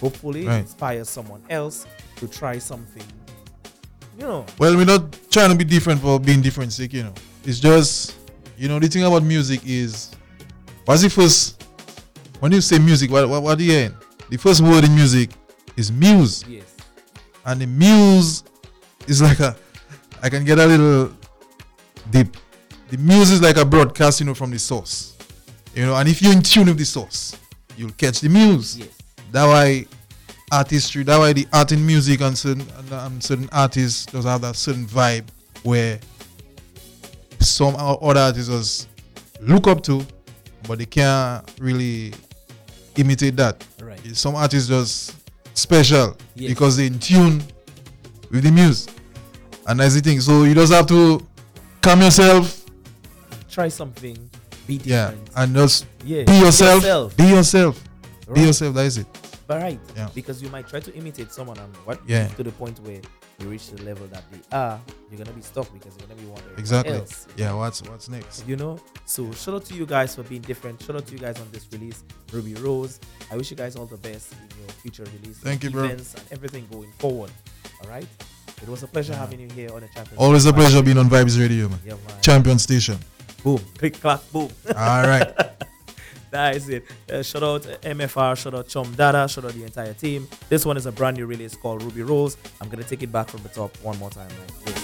hopefully inspire someone else to try something. Well, we're not trying to be different for being different sake, It's just, the thing about music is, what's the first, when you say music, what do you hear? The first word in music is muse. Yes. And the muse is like I can get a little deep. The muse is like a broadcast, from the source. And if you're in tune with the source, you'll catch the muse. Yes. That's why artistry, that's why the art in music and certain artists does have that certain vibe where some other artists just look up to, but they can't really imitate that. Right. Some artists just special Yes. because they're in tune with the muse. And that's the thing. So you just have to calm yourself. Try something. Be Yeah. different. And just Yeah. be yourself. Be yourself. Right. Be yourself. That is it. But right. Yeah. Because you might try to imitate someone and Yeah. to the point where you reach the level that they are, you're gonna be stuck because you're gonna be wondering Exactly. what else. Yeah. What's next? So shout out to you guys for being different. Shout out to you guys on this release, Ruby Rose. I wish you guys all the best in your future release, Thank you, bro. events, and everything going forward. All right. It was a pleasure having you here on the Champions. Always a pleasure being on Vibes Radio, man. Yeah, man. Champion Station. Boom. Click, clack, boom. All right. That is it. Shout out MFR, shout out Chom Dada, shout out the entire team. This one is a brand new release called Ruby Rose. I'm going to take it back from the top one more time. Right?